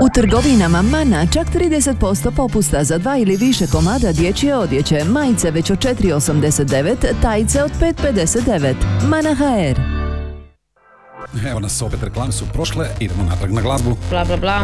trgovinama Mana čak 30% popusta za 2 ili više komada dječje odjeće, majice već od 4,89, tajice od 5,59. Mana HR. Evo nas, opet reklame su prošle, idemo natrag na glazbu. Bla bla bla.